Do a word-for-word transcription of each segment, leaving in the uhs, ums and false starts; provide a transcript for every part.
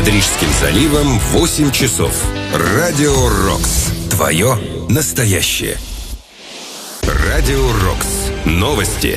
Над Рижским заливом восемь часов. Радио Рокс. Твое настоящее. Радио Рокс. Новости.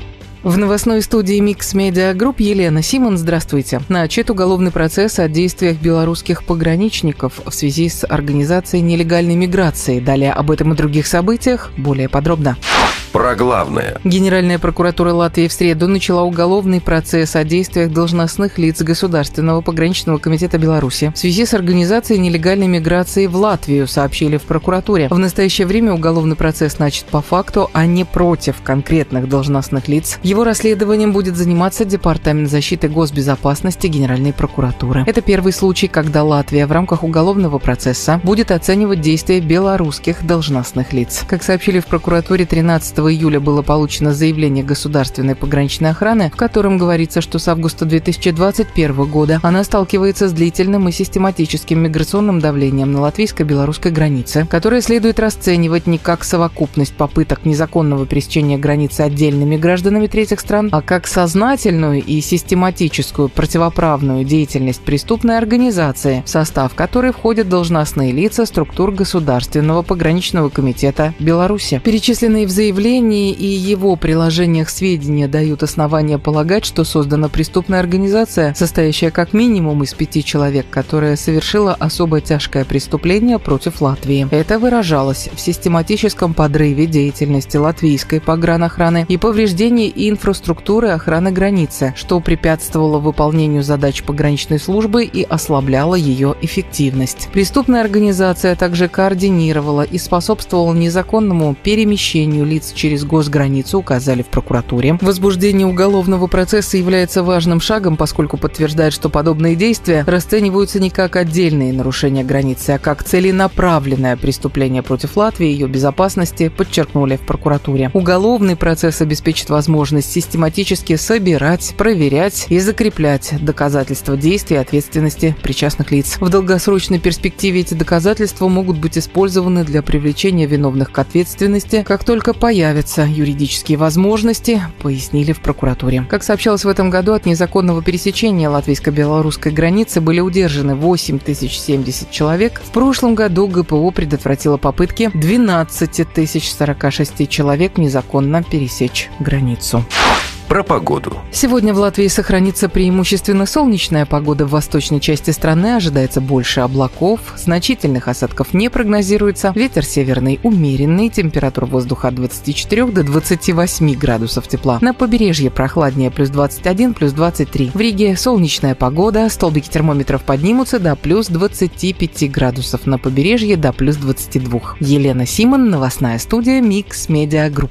В новостной студии Mix Media Group Елена Симон. Здравствуйте. Начат уголовный процесс о действиях белорусских пограничников в связи с организацией нелегальной миграции. Далее об этом и других событиях более подробно. Про главное. Генеральная прокуратура Латвии в среду начала уголовный процесс о действиях должностных лиц Государственного пограничного комитета Беларуси в связи с организацией нелегальной миграции в Латвию, сообщили в прокуратуре. В настоящее время уголовный процесс начат по факту, а не против конкретных должностных лиц. Его расследованием будет заниматься Департамент защиты госбезопасности Генеральной прокуратуры. Это первый случай, когда Латвия в рамках уголовного процесса будет оценивать действия белорусских должностных лиц. Как сообщили в прокуратуре, тринадцатого июля было получено заявление Государственной пограничной охраны, в котором говорится, что с августа две тысячи двадцать первого года она сталкивается с длительным и систематическим миграционным давлением на латвийско-белорусской границе, которое следует расценивать не как совокупность попыток незаконного пересечения границы отдельными гражданами третьих стран, а как сознательную и систематическую противоправную деятельность преступной организации, в состав которой входят должностные лица структур Государственного пограничного комитета Беларуси. Перечисленные в заявлении и его приложениях сведения дают основания полагать, что создана преступная организация, состоящая как минимум из пяти человек, которая совершила особо тяжкое преступление против Латвии. Это выражалось в систематическом подрыве деятельности латвийской погранохраны и повреждении инфраструктуры охраны границы, что препятствовало выполнению задач пограничной службы и ослабляло ее эффективность. Преступная организация также координировала и способствовала незаконному перемещению лиц через госграницу, указали в прокуратуре. Возбуждение уголовного процесса является важным шагом, поскольку подтверждает, что подобные действия расцениваются не как отдельные нарушения границы, а как целенаправленное преступление против Латвии и ее безопасности, подчеркнули в прокуратуре. Уголовный процесс обеспечит возможность систематически собирать, проверять и закреплять доказательства действий и ответственности причастных лиц. В долгосрочной перспективе эти доказательства могут быть использованы для привлечения виновных к ответственности, как только появятся юридические возможности, пояснили в прокуратуре. Как сообщалось в этом году, от незаконного пересечения латвийско-белорусской границы были удержаны восемь тысяч семьдесят человек. В прошлом году ГПО предотвратило попытки двенадцать тысяч сорок шесть человек незаконно пересечь границу. Про погоду. Сегодня в Латвии сохранится преимущественно солнечная погода. В восточной части страны ожидается больше облаков. Значительных осадков не прогнозируется. Ветер северный умеренный. Температура воздуха от двадцати четырёх до двадцати восьми градусов тепла. На побережье прохладнее, плюс двадцать один, плюс двадцать три. В Риге солнечная погода. Столбики термометров поднимутся до плюс двадцати пяти градусов. На побережье до плюс двадцати двух. Елена Симон, новостная студия Mix Media Group.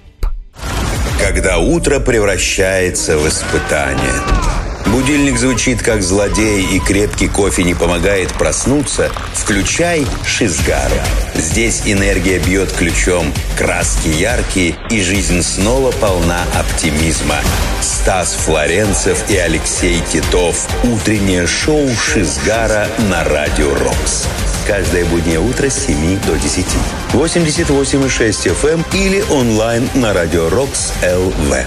Когда утро превращается в испытание. Будильник звучит как злодей, и крепкий кофе не помогает проснуться. Включай Шизгару. Здесь энергия бьет ключом, краски яркие, и жизнь снова полна оптимизма. Стас Флоренцев и Алексей Титов. Утреннее шоу Шизгара на Радио Рокс. Каждое буднее утро с семи до десяти. восемьдесят восемь и шесть эф эм или онлайн на Радио Рокс эл ви.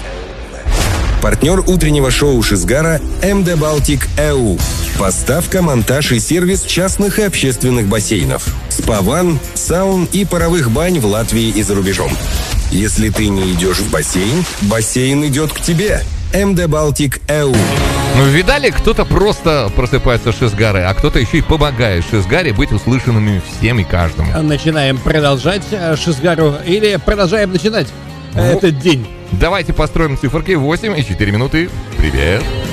Партнер утреннего шоу Шизгара эм дэ Baltic и ю. Поставка, монтаж и сервис частных и общественных бассейнов, спа-ванн, саун и паровых бань в Латвии и за рубежом. Если ты не идешь в бассейн, бассейн идет к тебе. эм дэ Baltic и ю. Ну, видали, кто-то просто просыпается с Шизгарой, а кто-то еще и помогает Шизгаре быть услышанными всем и каждому. Начинаем продолжать Шизгару или продолжаем начинать ну, этот день? Давайте построим циферки. восемь и четыре минуты. Привет.